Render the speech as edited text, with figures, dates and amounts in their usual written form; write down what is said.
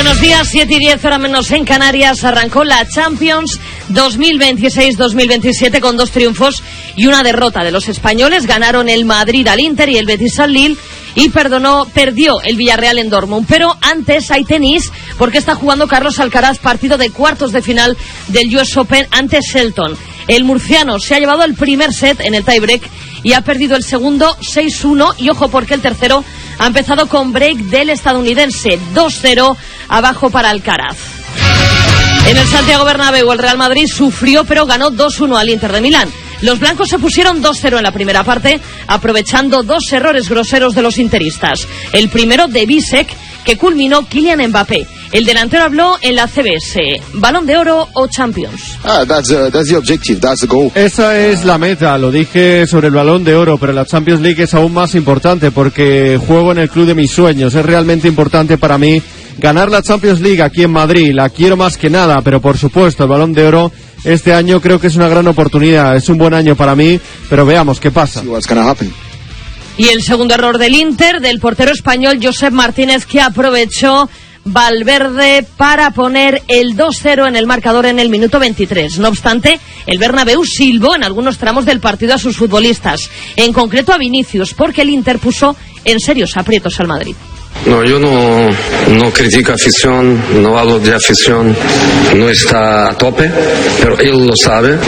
Buenos días, 7:10, hora menos en Canarias. Arrancó la Champions 2026-2027 con 2 triunfos y una derrota de los españoles. Ganaron el Madrid al Inter y el Betis al Lille, y perdió el Villarreal en Dortmund. Pero antes hay tenis, porque está jugando Carlos Alcaraz, partido de cuartos de final del US Open ante Shelton. El murciano se ha llevado el primer set en el tiebreak y ha perdido el segundo 6-1, y ojo porque el tercero ha empezado con break del estadounidense. 2-0 abajo para Alcaraz. En el Santiago Bernabéu el Real Madrid sufrió pero ganó 2-1 al Inter de Milán. Los blancos se pusieron 2-0 en la primera parte, aprovechando 2 errores groseros de los interistas. El primero de Bisek, que culminó Kylian Mbappé. El delantero habló en la CBS. ¿Balón de Oro o Champions? That's the objective, that's the goal. Esa es la meta, lo dije sobre el Balón de Oro, pero la Champions League es aún más importante porque juego en el club de mis sueños. Es realmente importante para mí ganar la Champions League aquí en Madrid. La quiero más que nada, pero por supuesto el Balón de Oro este año creo que es una gran oportunidad. Es un buen año para mí, pero veamos qué pasa. Y el segundo error del Inter, del portero español Josep Martínez, que aprovechó Valverde para poner el 2-0 en el marcador en el minuto 23. No obstante, el Bernabéu silbó en algunos tramos del partido a sus futbolistas, en concreto a Vinicius, porque el Inter puso en serios aprietos al Madrid. No, yo no critico afición, no hablo de afición, no está a tope, pero él lo sabe.